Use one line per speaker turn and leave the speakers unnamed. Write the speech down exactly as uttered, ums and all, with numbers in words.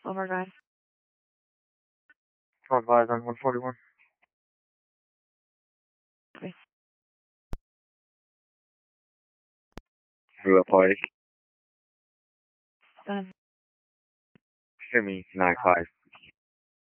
Overdrive.
Advise on one forty-one.
Okay.
Blue Party.
Done.
Semi nine five.